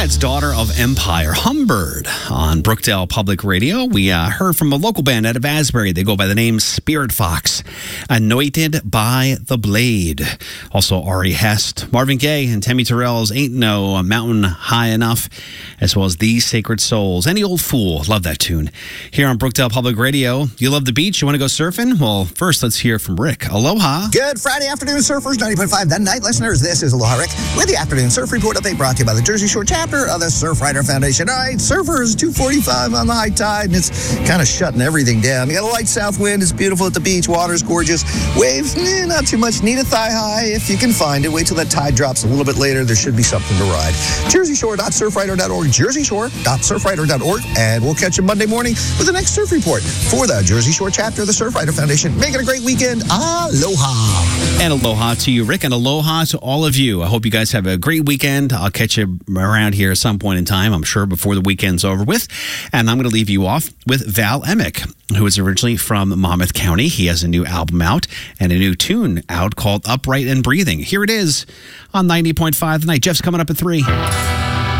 It's Daughter of Empire, Humbird, on Brookdale Public Radio. We heard from a local band out of Asbury. They go by the name Spirit Fox, Anointed by the Blade. Also, Ari Hest, Marvin Gaye, and Tammy Terrell's Ain't No Mountain High Enough, as well as These Sacred Souls. Any Old Fool, love that tune. Here on Brookdale Public Radio, you love the beach, you want to go surfing? Well, first, let's hear from Rick. Aloha. Good Friday afternoon, surfers. 90.5 The Night Listeners. This is Aloha Rick with the Afternoon Surf Report update brought to you by the Jersey Shore chapter of the Surfrider Foundation. All right, surfers, 2:45 on the high tide, and it's kind of shutting everything down. You got a light south wind. It's beautiful at the beach. Water's gorgeous. Waves, not too much. Need a thigh high if you can find it. Wait till that tide drops a little bit later. There should be something to ride. JerseyShore.surfrider.org. JerseyShore.surfrider.org. And we'll catch you Monday morning with the next surf report for the Jersey Shore chapter of the Surfrider Foundation. Make it a great weekend. Aloha. And aloha to you, Rick, and aloha to all of you. I hope you guys have a great weekend. I'll catch you around here at some point in time, I'm sure, before the weekend's over with. And I'm going to leave you off with Val Emick, who is originally from Monmouth County. He has a new album out and a new tune out called Upright and Breathing. Here it is on 90.5 The Night. Jeff's coming up at 3.